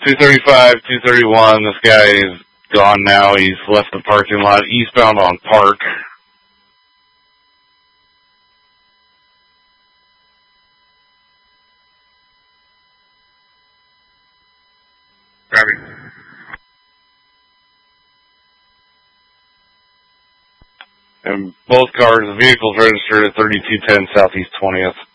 235, 231. This guy is gone now. He's left the parking lot eastbound on Park. Copy. And both cars, the vehicle's registered at 3210 Southeast 20th.